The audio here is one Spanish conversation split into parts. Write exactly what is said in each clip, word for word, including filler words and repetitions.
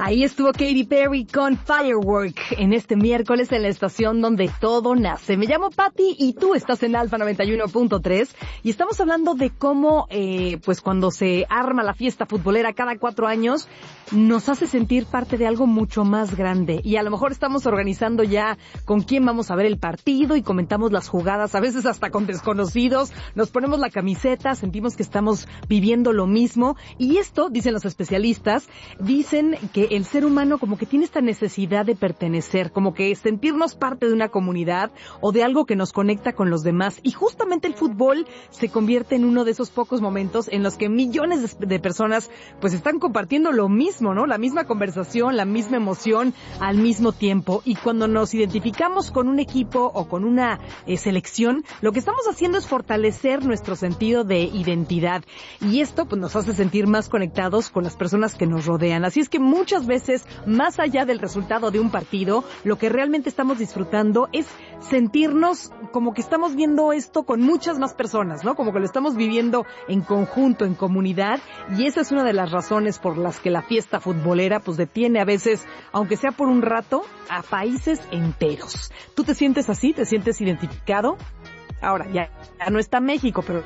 Ahí estuvo Katy Perry con Firework en este miércoles en la estación donde todo nace. Me llamo Patti y tú estás en Alfa noventa y uno punto tres y estamos hablando de cómo, eh, pues cuando se arma la fiesta futbolera cada cuatro años, nos hace sentir parte de algo mucho más grande. Y a lo mejor estamos organizando ya con quién vamos a ver el partido y comentamos las jugadas, a veces hasta con desconocidos, nos ponemos la camiseta, sentimos que estamos viviendo lo mismo. Y esto, dicen los especialistas, dicen que el ser humano como que tiene esta necesidad de pertenecer, como que sentirnos parte de una comunidad o de algo que nos conecta con los demás. Y justamente el fútbol se convierte en uno de esos pocos momentos en los que millones de, de personas pues están compartiendo lo mismo, ¿no? La misma conversación, la misma emoción al mismo tiempo. Y cuando nos identificamos con un equipo o con una eh, selección, lo que estamos haciendo es fortalecer nuestro sentido de identidad. Y esto pues nos hace sentir más conectados con las personas que nos rodean. Así es que muchas veces, más allá del resultado de un partido, lo que realmente estamos disfrutando es sentirnos como que estamos viendo esto con muchas más personas, ¿no? Como que lo estamos viviendo en conjunto, en comunidad, y esa es una de las razones por las que la fiesta futbolera pues detiene a veces, aunque sea por un rato, a países enteros. ¿Tú te sientes así? ¿Te sientes identificado? Ahora, ya, ya no está México, pero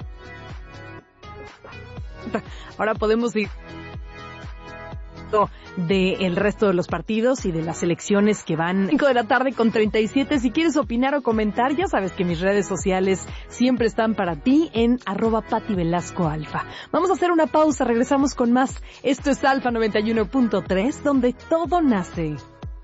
ahora podemos ir del resto de los partidos y de las elecciones que van cinco de la tarde con treinta y siete. Si quieres opinar o comentar, ya sabes que mis redes sociales siempre están para ti en arroba Patti Velasco Alfa. Vamos a hacer una pausa, regresamos con más. Esto es Alfa noventa y uno punto tres, donde todo nace.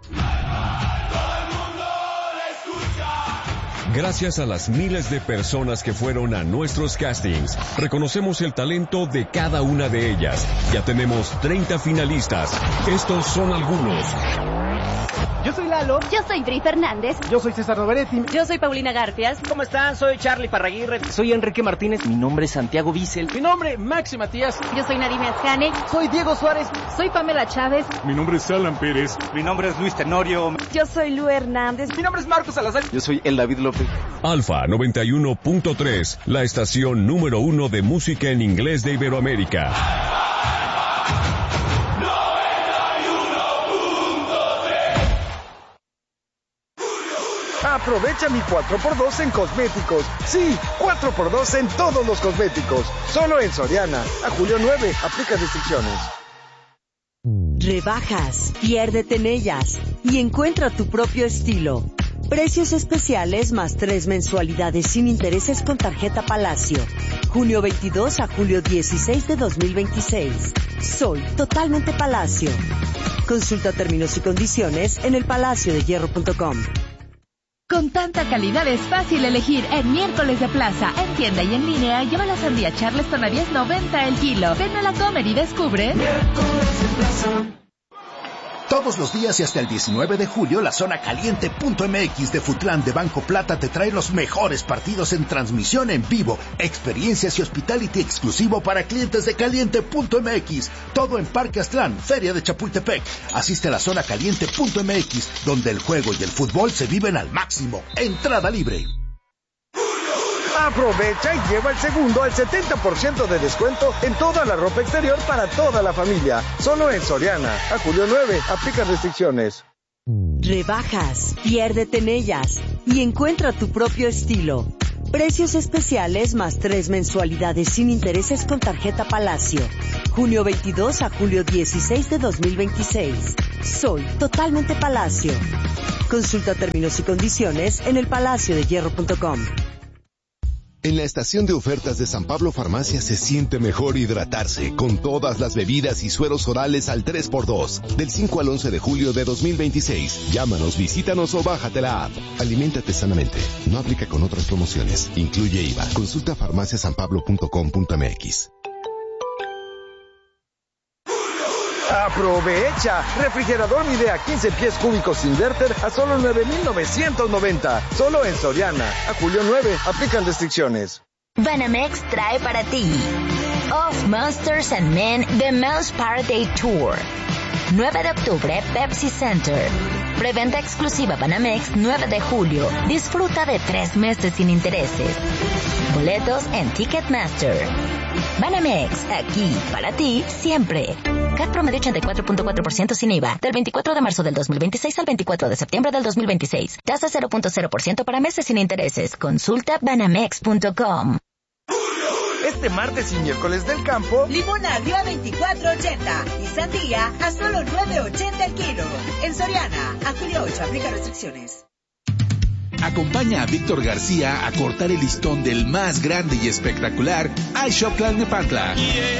Gracias a las miles de personas que fueron a nuestros castings, reconocemos el talento de cada una de ellas. Ya tenemos treinta finalistas. Estos son algunos. Yo soy Lalo. Yo soy Dri Fernández. Yo soy César Noveretti. Yo soy Paulina Garfias. ¿Cómo están? Soy Charlie Parraguirre. Soy Enrique Martínez. Mi nombre es Santiago Bissell. Mi nombre, Maxi Matías. Yo soy Nadine Azcane. Soy Diego Suárez. Soy Pamela Chávez. Mi nombre es Alan Pérez. Mi nombre es Luis Tenorio. Yo soy Lu Hernández. Mi nombre es Marcos Salazar. Yo soy el David López. Alfa noventa y uno punto tres, la estación número uno de música en inglés de Iberoamérica. Aprovecha mi cuatro por dos en cosméticos. Sí, cuatro por dos en todos los cosméticos. Solo en Soriana. A julio nueve, aplica restricciones. Rebajas, piérdete en ellas y encuentra tu propio estilo. Precios especiales más tres mensualidades sin intereses con tarjeta Palacio. Junio veintidós a julio dieciséis de dos mil veintiséis. Soy totalmente Palacio. Consulta términos y condiciones en el palacio de hierro punto com. Con tanta calidad es fácil elegir en Miércoles de Plaza. En tienda y en línea, lleva la sandía Charleston a diez noventa el kilo. Ven a la Comer y descubre Miércoles de Plaza. Todos los días y hasta el diecinueve de julio, la zona caliente punto m x de Futlán de Banco Plata te trae los mejores partidos en transmisión en vivo, experiencias y hospitality exclusivo para clientes de caliente punto m x. Todo en Parque Aztlán, Feria de Chapultepec. Asiste a la zona caliente punto m x, donde el juego y el fútbol se viven al máximo. Entrada libre. Aprovecha y lleva el segundo al setenta por ciento de descuento en toda la ropa exterior para toda la familia. Solo en Soriana. A julio nueve, aplica restricciones. Rebajas, piérdete en ellas y encuentra tu propio estilo. Precios especiales más tres mensualidades sin intereses con tarjeta Palacio. Junio veintidós a julio dieciséis de dos mil veintiséis. Soy totalmente Palacio. Consulta términos y condiciones en el palacio de hierro punto com. En la estación de ofertas de San Pablo Farmacia se siente mejor hidratarse con todas las bebidas y sueros orales al tres por dos. Del cinco al once de julio de dos mil veintiséis. Llámanos, visítanos o bájate la app. Aliméntate sanamente. No aplica con otras promociones. Incluye I V A. Consulta farmacia san pablo punto com punto m x. Aprovecha. Refrigerador Midea quince pies cúbicos inverter a solo nueve mil novecientos noventa. Solo en Soriana. A julio nueve. Aplican restricciones. Banamex trae para ti Of Monsters and Men The Mouse Party Tour. nueve de octubre, Pepsi Center. Preventa exclusiva Banamex nueve de julio. Disfruta de tres meses sin intereses. Boletos en Ticketmaster. Banamex, aquí para ti siempre. C A T promedio ochenta y cuatro punto cuatro por ciento sin I V A. Del veinticuatro de marzo del dos mil veintiséis al veinticuatro de septiembre del dos mil veintiséis. Tasa cero punto cero por ciento para meses sin intereses. Consulta banamex punto com. Este martes y miércoles del campo, limón agrio a veinticuatro ochenta y sandía a solo nueve ochenta el kilo. En Soriana, a julio ocho, aplica restricciones. Acompaña a Víctor García a cortar el listón del más grande y espectacular iShop Tlalnepantla.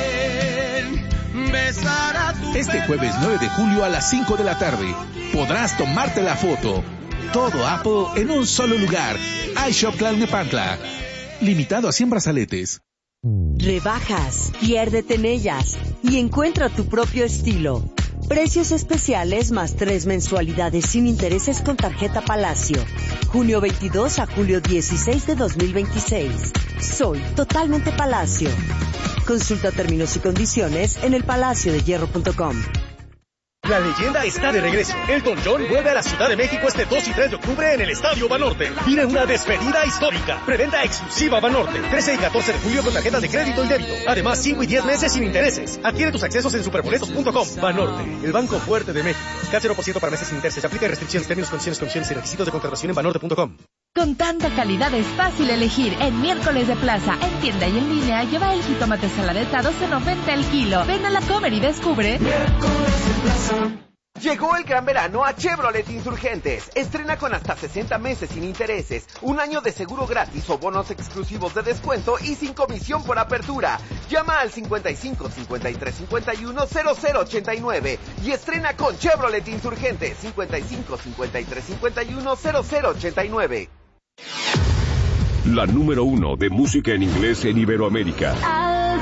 Este jueves nueve de julio a las cinco de la tarde podrás tomarte la foto. Todo Apple en un solo lugar. iShop Tlalnepantla. Limitado a cien brazaletes. Rebajas, piérdete en ellas y encuentra tu propio estilo. Precios especiales más tres mensualidades sin intereses con tarjeta Palacio. Junio veintidós a julio dieciséis de dos mil veintiséis. Soy totalmente Palacio. Consulta términos y condiciones en el palacio de hierro punto com. La leyenda está de regreso. Elton John vuelve a la Ciudad de México este dos y tres de octubre en el Estadio Banorte. Vive una despedida histórica. Preventa exclusiva Banorte. trece y catorce de julio con tarjetas de crédito y débito. Además, cinco y diez meses sin intereses. Adquiere tus accesos en superboletos punto com. Banorte, el banco fuerte de México. C A T cero por ciento para meses sin intereses. Aplica restricciones, términos, condiciones, condiciones y requisitos de contratación en banorte punto com. Con tanta calidad es fácil elegir. En Miércoles de Plaza, en tienda y en línea, lleva el jitomate saladeta a doce noventa el kilo. Ven a la Comer y descubre. Miércoles de Plaza. Llegó el gran verano a Chevrolet Insurgentes. Estrena con hasta sesenta meses sin intereses, un año de seguro gratis o bonos exclusivos de descuento y sin comisión por apertura. Llama al cincuenta y cinco, cincuenta y tres, cincuenta y uno, cero cero ochenta y nueve y estrena con Chevrolet Insurgentes cincuenta y cinco, cincuenta y tres, cincuenta y uno, cero cero ochenta y nueve. La número uno de música en inglés en Iberoamérica.